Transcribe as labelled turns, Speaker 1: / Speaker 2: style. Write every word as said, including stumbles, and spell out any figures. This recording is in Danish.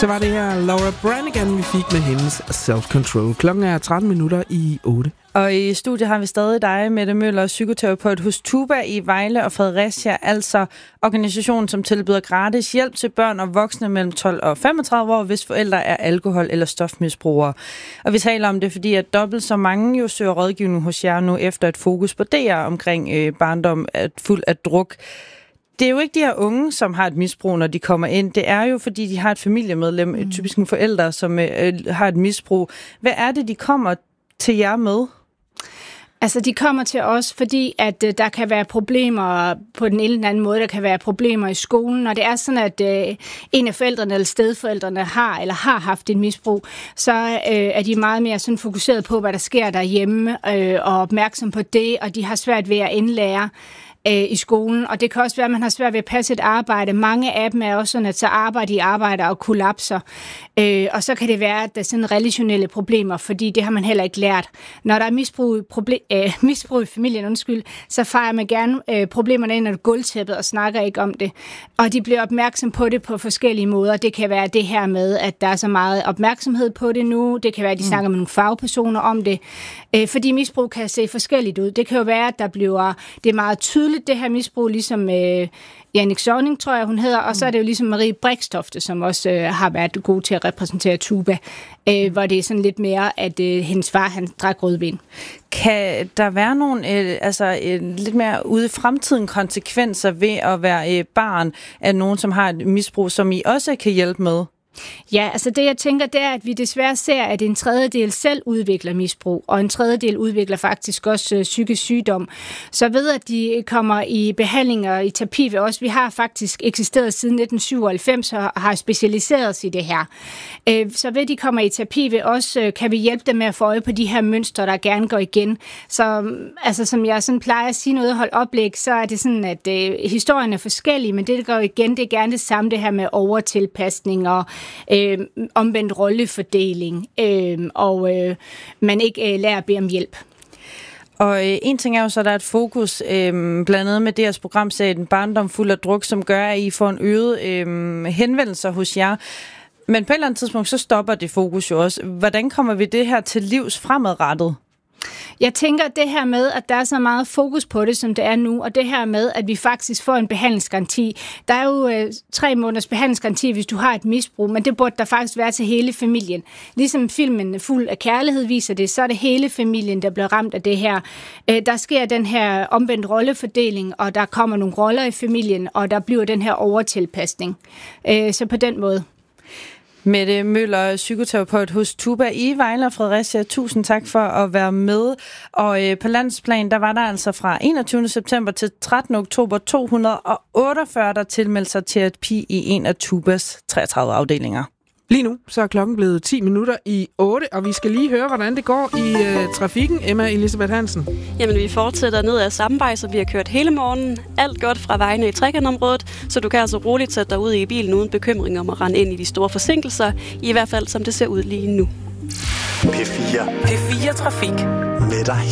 Speaker 1: Så var det her Laura Branigan, vi fik med hendes Self-Control. Klokken er tretten minutter i otte.
Speaker 2: Og i studiet har vi stadig dig, Mette Møller, psykoterapeut hos Tuba i Vejle og Fredericia, altså organisationen, som tilbyder gratis hjælp til børn og voksne mellem tolv og femogtredive år, hvis forældre er alkohol- eller stofmisbrugere. Og vi taler om det, fordi at dobbelt så mange jo søger rådgivning hos jer nu efter et fokus på det her omkring øh, barndom at fuld af druk. Det er jo ikke de her unge, som har et misbrug, når de kommer ind. Det er jo, fordi de har et familiemedlem, mm. typisk en forælder, som øh, har et misbrug. Hvad er det, de kommer til jer med?
Speaker 3: Altså, de kommer til os, fordi at øh, der kan være problemer på den ene eller anden måde. Der kan være problemer i skolen, og det er sådan, at øh, en af forældrene eller stedforældrene har eller har haft et misbrug, så øh, er de meget mere sådan fokuseret på, hvad der sker derhjemme, øh, og opmærksom på det, og de har svært ved at indlære i skolen, og det kan også være, at man har svært ved at passe et arbejde. Mange af dem er også sådan, at så arbejder de arbejder og kollapser. Øh, og så kan det være, at der er sådan relationelle problemer, fordi det har man heller ikke lært. Når der er misbrug, proble- øh, misbrug i familien, undskyld, så fejrer man gerne øh, problemerne ind under gulvtæppet og snakker ikke om det. Og de bliver opmærksom på det på forskellige måder. Det kan være det her med, at der er så meget opmærksomhed på det nu. Det kan være, at de mm. snakker med nogle fagpersoner om det. Øh, fordi misbrug kan se forskelligt ud. Det kan jo være, at der bliver, det er meget tydeligt, det her misbrug, ligesom øh, Jannik Zornig, tror jeg, hun hedder, og så er det jo ligesom Marie Brikstofte, som også øh, har været god til at repræsentere Tuba, øh, hvor det er sådan lidt mere, at øh, hendes far, han drak rødvin.
Speaker 2: Kan der være nogle øh, altså, øh, lidt mere ude i fremtiden konsekvenser ved at være øh, barn af nogen, som har et misbrug, som I også kan hjælpe med?
Speaker 3: Ja, altså det jeg tænker, det er, at vi desværre ser, at en tredjedel selv udvikler misbrug, og en tredjedel udvikler faktisk også øh, psykisk sygdom. Så ved at de kommer i behandling og i terapi ved os, vi har faktisk eksisteret siden nitten syvoghalvfems og har specialiseret os i det her. Øh, så ved at de kommer i terapi ved os, øh, kan vi hjælpe dem med at få øje på de her mønstre, der gerne går igen. Så altså, som jeg sådan plejer at sige noget og holde oplæg, så er det sådan, at øh, historien er forskellige, men det, der går igen, det er gerne det samme, det her med overtilpasning og Øh, omvendt rollefordeling, øh, og øh, man ikke øh, lærer at bede om hjælp.
Speaker 2: Og øh, en ting er jo så, at der er et fokus, øh, blandt andet med det her programserie, En barndom fuld af druk, som gør, at I får en øget øh, henvendelser hos jer. Men på et eller andet tidspunkt, så stopper det fokus jo også. Hvordan kommer vi det her til livs fremadrettet?
Speaker 3: Jeg tænker, at det her med, at der er så meget fokus på det, som det er nu, og det her med, at vi faktisk får en behandlingsgaranti. Der er jo øh, tre måneders behandlingsgaranti, hvis du har et misbrug, men det burde der faktisk være til hele familien. Ligesom filmen Fuld af kærlighed viser det, så er det hele familien, der bliver ramt af det her. Øh, der sker den her omvendt rollefordeling, og der kommer nogle roller i familien, og der bliver den her overtilpasning. Øh, så på den måde.
Speaker 2: Mette Møller, psykoterapeut hos Tuba i Vejle og Fredericia. Tusind tak for at være med. Og øh, på landsplan, der var der altså fra enogtyvende september til trettende oktober to hundrede og otteogfyrre, der tilmeldte sig terapi i en af Tubas treogtredive afdelinger.
Speaker 1: Lige nu så er klokken blevet ti minutter i otte, og vi skal lige høre, hvordan det går i øh, trafikken. Emma Elisabeth Hansen.
Speaker 4: Jamen, vi fortsætter ned ad samme vej, så vi har kørt hele morgenen. Alt godt fra vejene i trekantområdet, så du kan altså roligt sætte dig ud i bilen uden bekymring om at rende ind i de store forsinkelser. I hvert fald, som det ser ud lige nu.
Speaker 5: P fire.
Speaker 6: P fire Trafik.
Speaker 5: Med dig